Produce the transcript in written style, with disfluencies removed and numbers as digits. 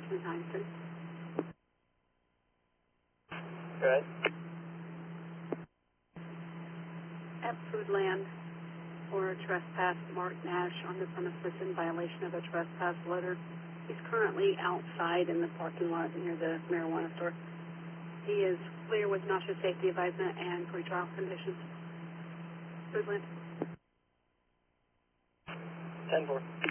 293. Good. At Foodland for a trespass, Mark Nash on the premises in violation of a trespass letter. He's currently outside in the parking lot near the marijuana store. He is clear with nauseous safety advisement and pretrial conditions. Foodland. 10-4.